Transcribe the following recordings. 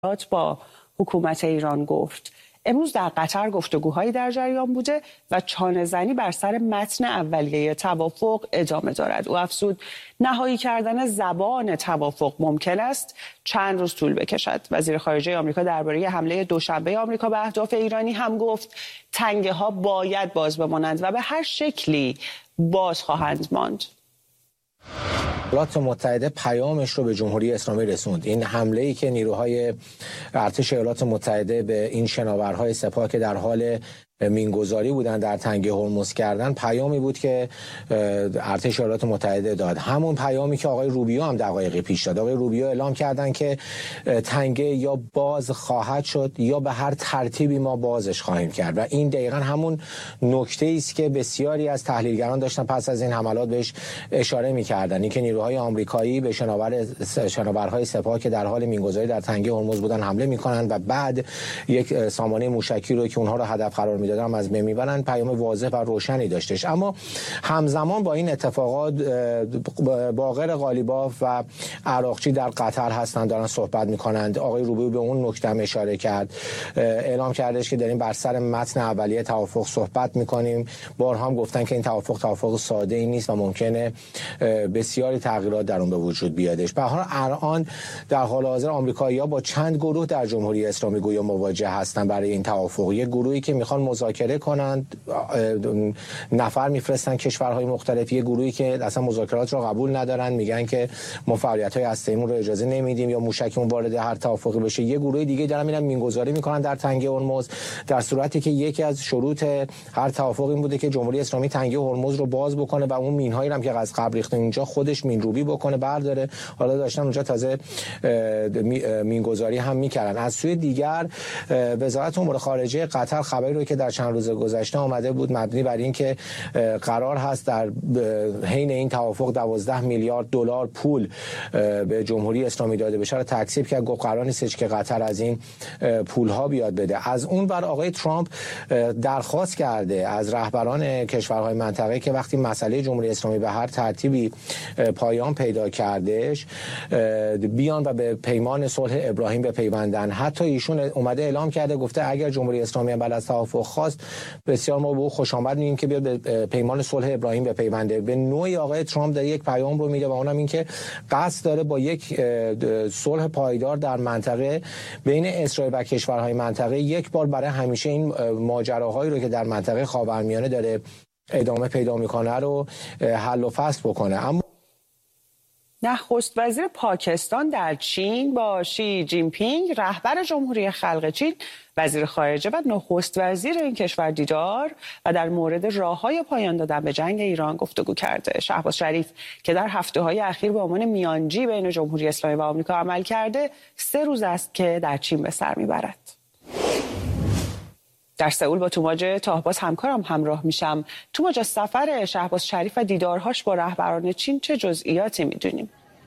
با حکومت ایران گفت. امروز در قطر گفتگوهایی در جریان بوده و چانه‌زنی بر سر متن اولیه توافق ادامه دارد. او افزود نهایی کردن زبان توافق ممکن است چند روز طول بکشد. وزیر خارجه آمریکا درباره حمله دوشنبه آمریکا به اهداف ایرانی هم گفت تنگه ها باید باز بمانند و به هر شکلی باز خواهند ماند. ایالات متحده پیامش رو به جمهوری اسلامی رسوند. این حمله‌ای که نیروهای ارتش ایالات متحده به این شناورهای سپاه که در حال مینگذاری بودن در تنگه هرمز کردن، پیامی بود که ارتش ایالات متحده داد. همون پیامی که آقای روبیو هم دقایقی پیش داد. آقای روبیو اعلام کردن که تنگه یا باز خواهد شد یا به هر ترتیبی ما بازش خواهیم کرد و این دقیقاً همون نکته‌ای است که بسیاری از تحلیلگران داشتن پس از این حملات بهش اشاره می‌کردن، اینکه نیروهای آمریکایی به شناورهای سپاه که در حال مینگذاری در تنگه هرمز بودن حمله می‌کنند و بعد یک سامانه موشکی رو که اونها رو هدف قرار میدادن از بین میبرن. پیام واضح و روشنی داشتش. اما همزمان با این اتفاقات باقر قالیباف و عراقچی در قطر هستند، دارن صحبت میکنند. آقای روبیو به اون نکته اشاره کرد، اعلام کردش که داریم بر سر متن اولیه توافق صحبت میکنیم. بارها هم گفتن که این توافق ساده ای نیست و ممکنه بسیاری تغییرات در اون به وجود بیادش. به هر حال الان در حال حاضر آمریکایی‌ها با چند گروه در جمهوری اسلامی گویا مواجه هستن برای این توافق. یک گروهی که میخوان مذاکره کنند، نفر میفرستن کشورهای مختلف، یه گروهی که اصلا مذاکرات رو قبول ندارن، میگن که ما فعالیت‌های هسته‌ایمون رو اجازه نمیدیم یا موشکمون وارد هر توافقی بشه. یه گروه دیگه دارن میرن مینگذاری میکنن در تنگه هرمز، در صورتی که یکی از شروط هر توافق این بوده که جمهوری اسلامی تنگه هرمز رو باز بکنه و اون مین‌هایی هم که از قبل ریخته اونجا خودش مینروبی بکنه، برداره. حالا داشتن اونجا تازه مینگذاری هم میکردن. از سوی دیگر وزارت امور خارجه قطر خبری رو که در چند روز گذشته آمده بود مبنی بر این که قرار هست در حین این توافق 12 میلیارد دلار پول به جمهوری اسلامی داده بشه را تکذیب کرد. گفت قرار نیست که قطر از این پولها بیاد بده. از اون ور آقای ترامپ درخواست کرده از رهبران کشورهای منطقه که وقتی مسئله جمهوری اسلامی به هر ترتیبی پایان پیدا کردش بیان و به پیمان صلح ابراهیم بپیوندن. حتی ایشون اومده اعلام کرده، گفته اگر جمهوری اسلامی بعد از توافق خواست بسیار ما به او خوش آمد میگیم که بیاد به پیمان صلح ابراهیم بپیونده. به نوعی آقای ترامپ داره یک پیام رو میده و اونم این که قصد داره با یک صلح پایدار در منطقه بین اسرائیل و کشورهای منطقه یک بار برای همیشه این ماجراهایی رو که در منطقه خاورمیانه داره ادامه پیدا میکنه رو حل و فصل بکنه. اما نخست وزیر پاکستان در چین با شی جین پینگ رهبر جمهوری خلق چین، وزیر خارجه و نخست وزیر این کشور دیدار و در مورد راه‌های پایان دادن به جنگ ایران گفتگو کرده. شهباز شریف که در هفته‌های اخیر به عنوان میانجی بین جمهوری اسلامی و آمریکا عمل کرده 3 روز است که در چین به سر میبرد. در سئول با توماج تاهباز همکارم همراه میشم. توماج، از سفر شهباز شریف و دیدارهاش با رهبران چین چه جزئیاتی میدونیم؟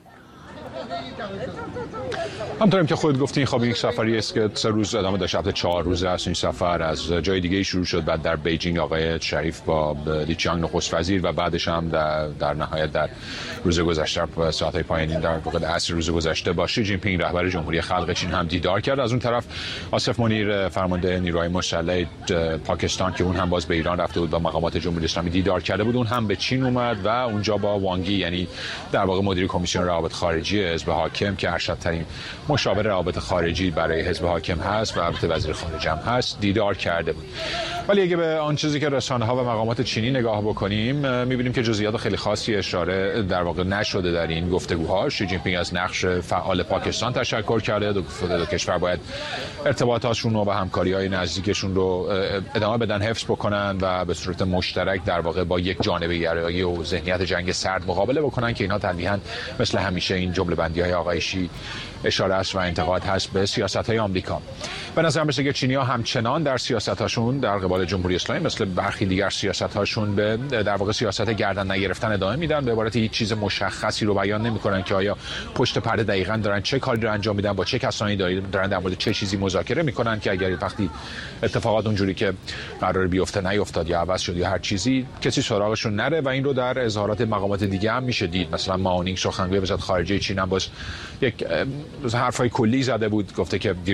همونطوریم که خود گفتین، خب یک سفری است که 3 روز ادامه داشت. هفته 4 روزه است. این سفر از جای دیگه شروع شد، بعد در بیجینگ آقای شریف با لی چیانگ نخست وزیر و بعدش هم در نهایت در روز گذشته ساعت‌های پایانی در واقع عصر روز گذشته با شی جین پینگ رهبر جمهوری خلق چین هم دیدار کرد. از اون طرف آصف منیر فرمانده نیروهای مسلح پاکستان که اون هم باز به ایران رفته بود با مقامات جمهوری اسلامی دیدار کرده بود، اون هم به چین اومد و اونجا با وانگی، یعنی در واقع مدیر کمیسیون روابط خارجی حزب حاکم که ارشدترین مشاور روابط خارجی برای حزب حاکم هست و البته وزیر خارجه هم هست، دیدار کرده بود. ولی اگه به آن چیزی که رسانه‌ها و مقامات چینی نگاه بکنیم، می‌بینیم که جزئیات خیلی خاصی اشاره در واقع نشده در این گفتگوها. شی جین پینگ از نقش فعال پاکستان تشکر کرده. دو کشور باید ارتباطاتشون و همکاری‌های نزدیکشون رو ادامه بدن، حفظ بکنن و به صورت مشترک در واقع با یک جانبه گرایی و ذهنیت جنگ سرد مقابله بکنن که اینا تلویحاً مثل همیشه این جمله بندی‌های آقای شی اشاره است و انتقاد هست به سیاست‌های آمریکا. به نظر میاد که چینی‌ها همچنان در سیاست‌هاشون در قبال جمهوری اسلامی مثل برخی دیگر سیاست‌هاشون به در واقع سیاست گردن نگرفتن ادامه میدن. به عبارت هیچ چیز مشخصی رو بیان نمی‌کنن که آیا پشت پرده دقیقاً دارن چه کاری رو انجام میدن، با چه کسانی دارن در مورد چه چیزی مذاکره می‌کنن که اگر وقتی اتفاقات اونجوری که قرار بیفته نیفتاد یا عوض شد یا هر چیزی کسی سراغشون نره. و این رو در اظهارات مقامات دیگه هم میشه دید. مثلا ماونینگ سخنگوی وزارت خارجه چین هم باز یک حرفای کلی زده بود، گفته که